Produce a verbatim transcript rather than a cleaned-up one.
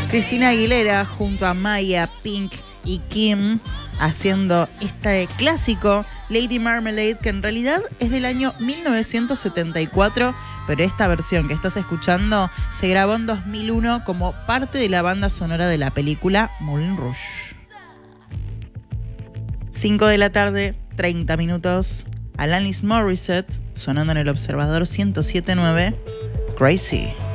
Christina Aguilera junto a Maya, Pink y Kim haciendo este clásico Lady Marmalade, que en realidad es del año mil novecientos setenta y cuatro, pero esta versión que estás escuchando se grabó en dos mil uno como parte de la banda sonora de la película Moulin Rouge. cinco de la tarde, treinta minutos. Alanis Morissette sonando en el Observador ciento siete punto nueve. Crazy.